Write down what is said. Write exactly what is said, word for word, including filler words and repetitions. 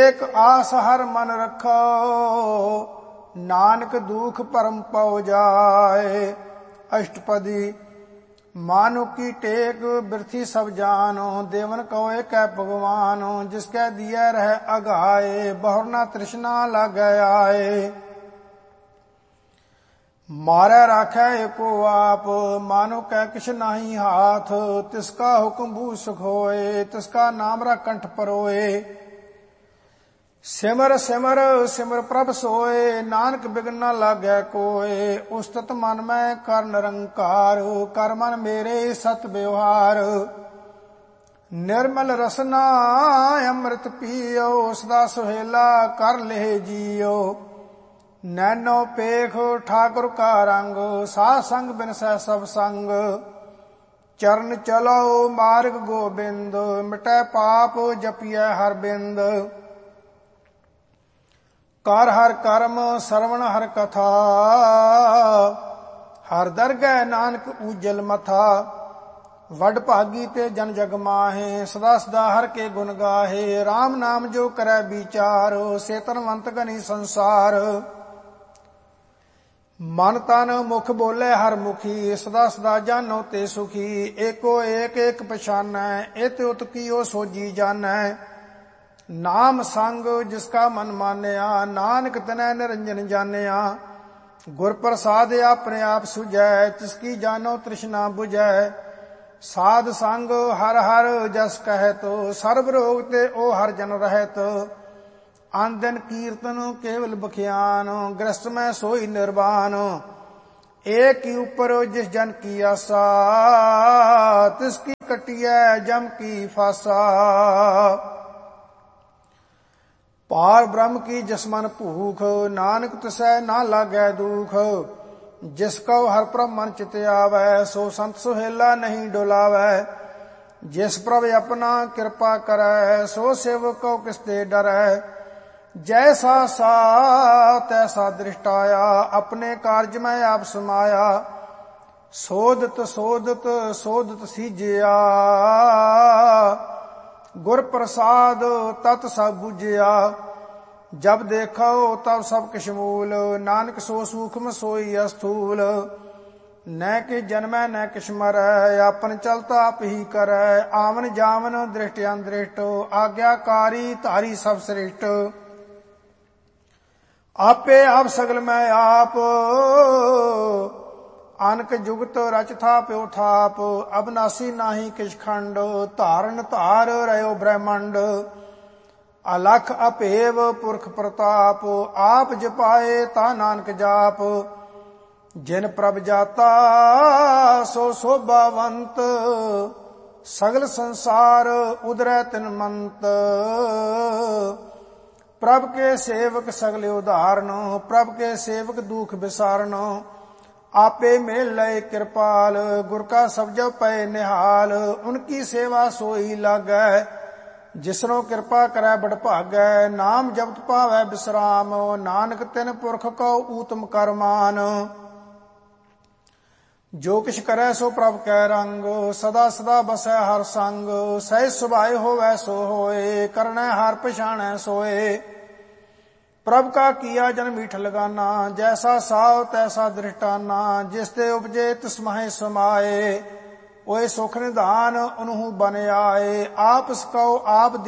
एक आस हर मन रखो, नानक दुख परम पौ जाए। अष्टपदी मानु की टेक बिरथी सब जानो, देवन कहो एक भगवान, जिसके दिए रह अगाए, बहुर ना तृष्णा लागे आए। मारे राखे एको आप, मानो कै किछ नाही हाथ, तिसका हुक्म भू सुख होए, तिसका नाम रा कंठ परोए। सिमर सिमर सिमर प्रभ सोए, नानक बिघन न लागे कोय। उस्तत मन में कर निरंकार, कर मन मेरे सत व्यवहार। निर्मल रसना अमृत पियो, सदा सुहेला कर ले जियो। नैनो पेख ठाकुर का रंग, साध संग बिन सह सब संग। चरण चलो मार्ग गोबिंद, मिटै पाप जपिय हर बिंद। कर हर कर्म श्रवण हर कथा, हर दरगह नानक उजल मथा। वड भागी ते जन जग माहे, सदा सदा हर के गुण गाहे। राम नाम जो करे विचार, से तनवंत गनी संसार। मन तन मुख बोले हर मुखी, सदा सदा जानो ते सुखी। एको एक एक पछानै, एत उत कियो सोजी जानै। नाम संग जिसका मन मान्या, नानक तनै निरंजन जानिया। गुर प्रसाद अपने आप सुझै, तिसकी जानो तृष्णा बुझै। साध संग हर हर जस कहत, सर्व रोग ते ओ हर जन रहत। आन दिन कीर्तन केवल बख्यान, ग्रस्त में सोई निर्वाण। एक ही ऊपर जिस जन की आशा, तिसकी कटिया जम की फासा। पार ब्रह्म की जसमन भूख, नानक तिसै ना लागै दुख। जिसको हर प्रभ मन चित आवै, सो संत सुहेला नहीं डोलावै। जिस प्रभ अपना कृपा करै, सो सेवक को किसते डरै। जैसा सा तैसा दृष्टाया, अपने कार्य में आप समाया। सोदत सोदत सोदत सीजिया, गुर प्रसाद तत सब बुझिया। जब देखो तब सब किश मूल, नानक सो सूक्ष्म सोई अस्थूल। न कि जन्मै न किश मरै, आपन चलता आप ही करै। आवन जावन दृष्टि अंदृष्ट, आज्ञाकारी धारी सब श्रेष्ठ। आपे आप सगल में आप, अनक जुगत रच थाप्यो थाप। अबनासी नाही किछ खंड, धारण धार रहो ब्रह्मंड। अलख अपेव पुरख प्रताप, आप जपाए ता नानक जाप। जिन प्रभ जाता सो शोभावंत, सगल संसार उदरै तिन मंत। प्रभ के सेवक सगल उदाहरण, प्रभ के सेवक दुख विसारण। आपे मेल लय कृपाल, गुर का सब जब पै निहाल। उनकी सेवा सोई लागै, जिसनो कृपा करै बड़ भागै। नाम जपत पावै विश्राम, नानक तिन पुरख को ऊतम करमान। जो किछ करै सो प्रभ कै रंग, सदा सदा बसै हर संग। सह सुभाए होवै सो होए, करनै हार पछाणै सोए। प्रभ का किया जन मीठ लगाना, जैसा साव तैसा दृष्टाना। जिसते उपजे तिस माहे समाए, ओए सुख निधान उनहु बन आए। आप सको आप